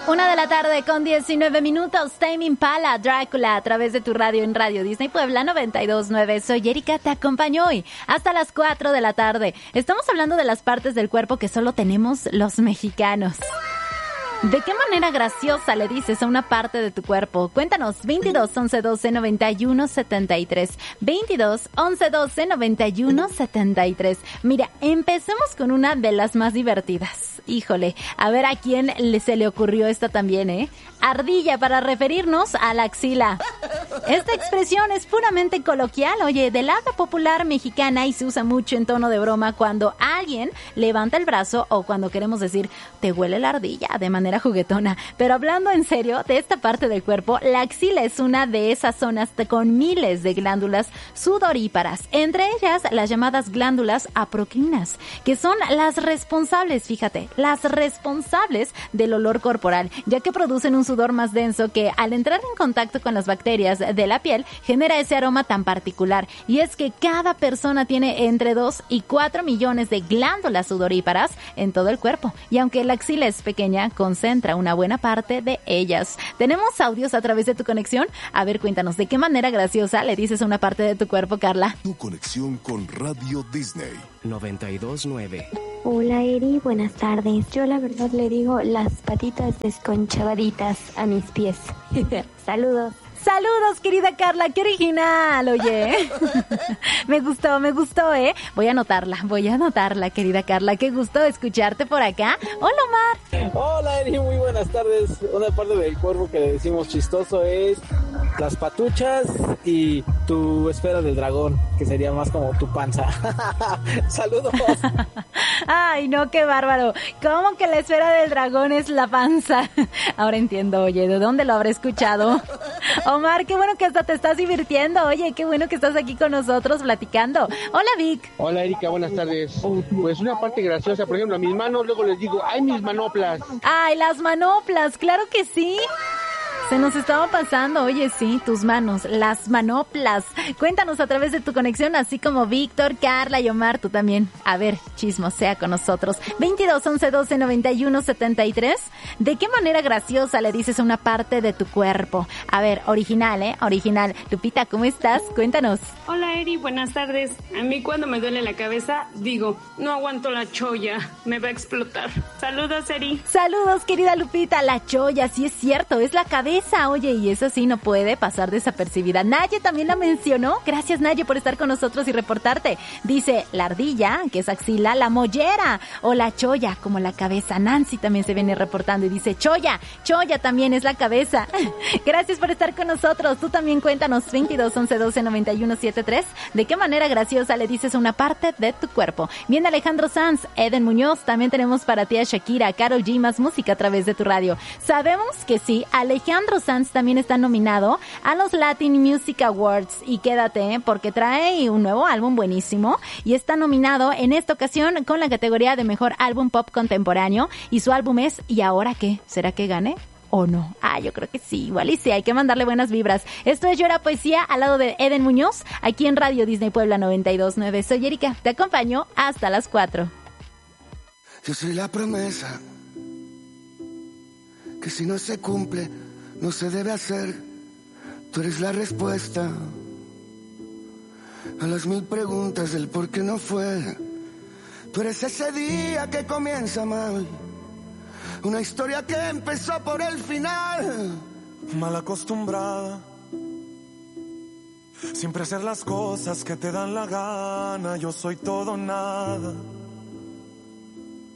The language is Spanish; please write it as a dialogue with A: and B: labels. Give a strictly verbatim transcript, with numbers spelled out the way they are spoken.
A: Una de la tarde con diecinueve minutos, Tame Impala, Drácula, a través de tu radio en Radio Disney Puebla noventa y dos punto nueve. Soy Erika, te acompaño hoy hasta las cuatro de la tarde. Estamos hablando de las partes del cuerpo que solo tenemos los mexicanos. ¿De qué manera graciosa le dices a una parte de tu cuerpo? Cuéntanos, veintidós, once, doce, noventa y uno, setenta y tres. veintidós, once, doce, noventa y uno, setenta y tres. Mira, empecemos con una de las más divertidas. Híjole, a ver a quién le, se le ocurrió esta también, ¿eh? Ardilla, para referirnos a la axila. Esta expresión es puramente coloquial, oye, del habla popular mexicana y se usa mucho en tono de broma cuando alguien levanta el brazo o cuando queremos decir, te huele la ardilla, de manera juguetona. Pero hablando en serio de esta parte del cuerpo, la axila es una de esas zonas con miles de glándulas sudoríparas, entre ellas las llamadas glándulas apocrinas, que son las responsables, fíjate, las responsables del olor corporal, ya que producen un sudor más denso que al entrar en contacto con las bacterias de la piel genera ese aroma tan particular. Y es que cada persona tiene entre dos y cuatro millones de glándulas sudoríparas en todo el cuerpo, y aunque la axila es pequeña, concentra una buena parte de ellas. ¿Tenemos audios a través de tu conexión? A ver, cuéntanos, ¿de qué manera graciosa le dices a una parte de tu cuerpo, Carla?
B: Tu conexión con Radio Disney
C: noventa y dos punto nueve.
D: Hola Eri, buenas tardes. Yo la verdad le digo las patitas desconchavaditas a mis pies. Saludos.
A: Saludos, querida Carla, qué original, oye. Me gustó, me gustó, ¿eh? Voy a anotarla, voy a anotarla, querida Carla. Qué gusto escucharte por acá. Hola, Omar.
E: Hola, Eri, muy buenas tardes. Una parte del cuerpo que le decimos chistoso es las patuchas y tu esfera del dragón, que sería más como tu panza. Saludos.
A: Ay, no, qué bárbaro. ¿Cómo que la esfera del dragón es la panza? Ahora entiendo, oye, ¿de dónde lo habré escuchado? Omar, qué bueno que hasta te estás divirtiendo. Oye, qué bueno que estás aquí con nosotros platicando. Hola, Vic.
F: Hola, Erika, buenas tardes. Pues una parte graciosa, por ejemplo, a mis manos luego les digo, ¡ay, mis manoplas!
A: Ay, las manoplas, claro que sí. Se nos estaba pasando, oye, sí, tus manos, las manoplas. Cuéntanos a través de tu conexión, así como Víctor, Carla y Omar, tú también. A ver, chismosea con nosotros. veintidós, once, doce, noventa y uno, setenta y tres. ¿De qué manera graciosa le dices a una parte de tu cuerpo? A ver, original, ¿eh? Original. Lupita, ¿cómo estás? Cuéntanos.
G: Hola, Eri, buenas tardes. A mí cuando me duele la cabeza, digo, no aguanto la cholla, me va a explotar. Saludos, Eri.
A: Saludos, querida Lupita. La cholla, sí es cierto, es la cabeza. Oye, y eso sí no puede pasar desapercibida. Naye también la mencionó. Gracias, Naye, por estar con nosotros y reportarte. Dice la ardilla, que es axila, la mollera o la cholla, como la cabeza. Nancy también se viene reportando y dice cholla, cholla también es la cabeza. Gracias por estar con nosotros. Tú también cuéntanos, veintidós, once, doce, noventa y uno, setenta y tres. ¿De qué manera graciosa le dices una parte de tu cuerpo? Viene Alejandro Sanz, Eden Muñoz. También tenemos para ti a Shakira, Karol G, más música a través de tu radio. Sabemos que sí, Alejandro Sanz también está nominado a los Latin Music Awards y quédate, ¿eh? Porque trae un nuevo álbum buenísimo y está nominado en esta ocasión con la categoría de Mejor Álbum Pop Contemporáneo y su álbum es ¿Y ahora qué? ¿Será que gane? ¿O no? Ah, yo creo que sí, igual y sí, hay que mandarle buenas vibras. Esto es Llora Poesía al lado de Eden Muñoz, aquí en Radio Disney Puebla noventa y dos punto nueve. Soy Erika, te acompaño hasta las cuatro.
H: Yo soy la promesa que si no se cumple no se debe hacer. Tú eres la respuesta a las mil preguntas del por qué no fue. Tú eres ese día que comienza mal, una historia que empezó por el final.
I: Mal acostumbrada, siempre hacer las cosas que te dan la gana. Yo soy todo nada.